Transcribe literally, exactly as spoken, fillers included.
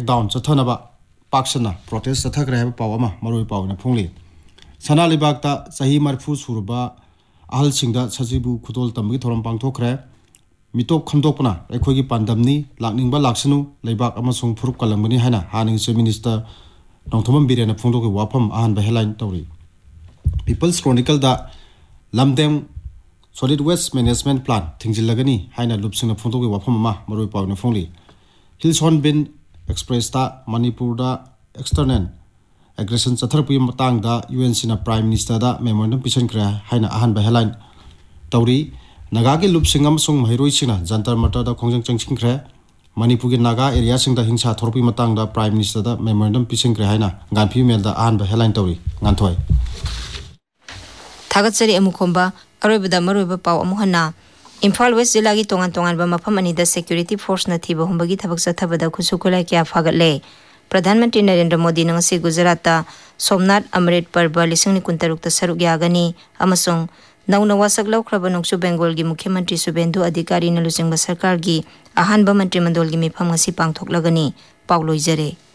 Crackdown चथनबा पाक्सना protest चथग्रे है पाव अमा मरोई पावना फोंगली सना लिबागता सही मरफू सुरबा अहल सिंगदा सजीबु खुदोल तमगी थोरम पांगथोखरे मिटोक खमदोकना अखोगी पांदमनी लाकनिंगबा लाक्सनु लेबाक अमसुंग फुरुक कलंगबनी हैना हानिंग chief minister नोंथोमम बिरेना फोंदोकी वाफम अहनबा headline तौरी peoples Chronicle दा लमदेम सॉलिड वेस्ट मैनेजमेंट प्लान थिंजिलगनी हैना लुपसिंगना फोंदोकी वाफम अमा मरोई पावना फोंगली हिल्सन बिन एक्सप्रेस दा मणिपुर दा एक्सटर्नल एग्रेशन चथरपी मतंग दा यूएन सिना प्राइम मिनिस्टर दा मेमोरेंडम पिसन क्रे हैना अहनबा हेडलाइन तौरी नागा के लुपसिंग अमसुंग महिरोई सिना जंतर मंतर दा खोंजंग चंगसिंख्रे मणिपुर के नागा एरिया सिंग दा हिंसा थोरपी मतंग दा प्राइम मिनिस्टर दा मेमोरेंडम पिसन क्रे हैना गांफी मेल दा अहनबा हेडलाइन तौरी गांथोय थागतसरी अमुखोंबा अरोइबदा मरोइबा पाव अमुहना इम्फाल वेस्ट जिला की तोंगान तोंगानबा मफम अनिदा सिक्योरिटी फोर्स न थिबा हुंबगी थबक चथबदा खुसुकुलाई क्या फागतले प्रधानमंत्री नरेंद्र मोदी नंगसी गुजरात सोमनाथ अमृत पर्व लिसिंग कुंतरुक सरुक यागनी अमसुंग नौना वासक लौख्रब नोंसु बेंगोल की मुख्यमंत्री सुबेंदु अधिकारी न लुसिंग सरकार की अहानबा मंत्रिमंडल की मिफम ngasi पांगथोकलगनी पावलोइजरे।